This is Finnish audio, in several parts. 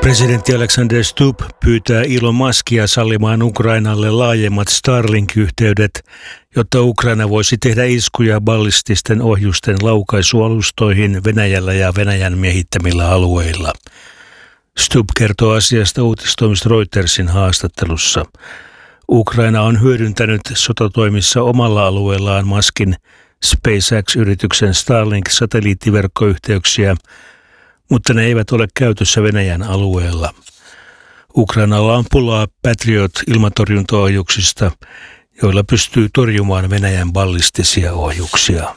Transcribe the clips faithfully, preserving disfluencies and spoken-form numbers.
Presidentti Alexander Stubb pyytää Elon Muskia sallimaan Ukrainalle laajemmat Starlink-yhteydet, jotta Ukraina voisi tehdä iskuja ballististen ohjusten laukaisualustoihin Venäjällä ja Venäjän miehittämillä alueilla. Stubb kertoo asiasta uutistoimisto Reutersin haastattelussa. Ukraina on hyödyntänyt sotatoimissa omalla alueellaan Muskin SpaceX-yrityksen Starlink-satelliittiverkkoyhteyksiä, mutta ne eivät ole käytössä Venäjän alueella. Ukrainalla on pulaa Patriot-ilmatorjuntaohjuksista, joilla pystyy torjumaan Venäjän ballistisia ohjuksia.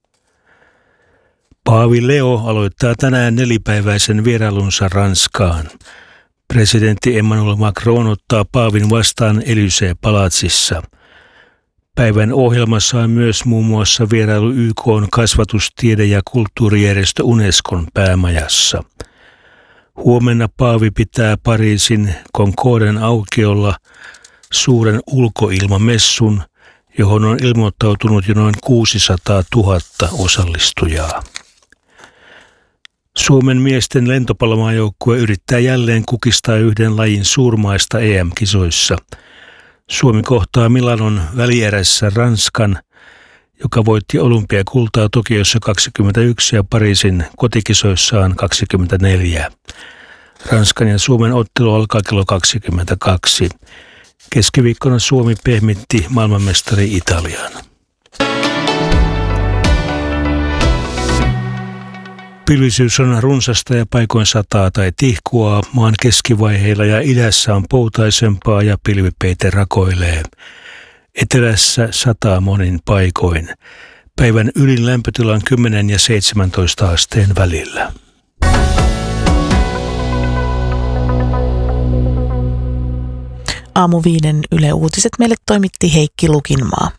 Paavi Leo aloittaa tänään nelipäiväisen vierailunsa Ranskaan. Presidentti Emmanuel Macron ottaa paavin vastaan Élysée-palatsissa. Päivän ohjelmassa on myös muun muassa vierailu Y K:n kasvatus-, tiede- ja kulttuurijärjestö Unescon päämajassa. Huomenna paavi pitää Pariisin Concorden aukiolla suuren ulkoilmamessun, johon on ilmoittautunut jo noin kuusisataatuhatta osallistujaa. Suomen miesten lentopallomaajoukkue yrittää jälleen kukistaa yhden lajin suurmaista E M-kisoissa. Suomi kohtaa Milanon välierässä Ranskan, joka voitti olympiakultaa Tokiossa kaksikymmentäyksi ja Pariisin kotikisoissaan kaksikymmentäneljä. Ranskan ja Suomen ottelu alkaa kello kaksikymmentäkaksi. Keskiviikkona Suomi pehmitti maailmanmestari Italian. Pilvisyys on runsasta ja paikoin sataa tai tihkuaa. Maan keskivaiheilla ja idässä on poutaisempaa ja pilvipeite rakoilee. Etelässä sataa monin paikoin. Päivän ylin lämpötila on kymmenen ja seitsemäntoista asteen välillä. Aamu viiden Yle Uutiset meille toimitti Heikki Lukinmaa.